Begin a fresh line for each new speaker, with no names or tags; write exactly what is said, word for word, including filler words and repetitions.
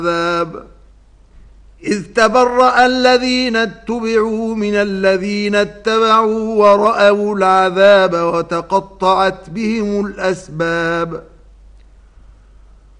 العذاب إذ تبرأ الذين اتبعوا من الذين اتبعوا ورأوا العذاب وتقطعت بهم الأسباب